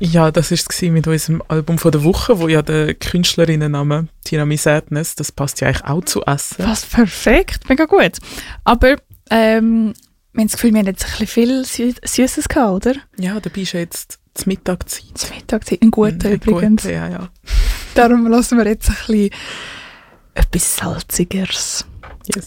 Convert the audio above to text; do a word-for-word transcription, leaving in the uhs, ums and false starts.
Ja, das war es mit unserem Album von der Woche, wo ja der Künstlerinnenname Tiramisu Sadness, das passt ja eigentlich auch zu Essen. Was perfekt, mega gut. Aber ähm, wir haben das Gefühl, wir haben jetzt ein bisschen viel Sü- Süßes gehabt, oder? Ja, dabei ist ja jetzt die Mittagszeit. Die Mittagszeit, ein guter Ein übrigens. guter, ja, ja. Darum lassen wir jetzt ein bisschen etwas Salzigeres.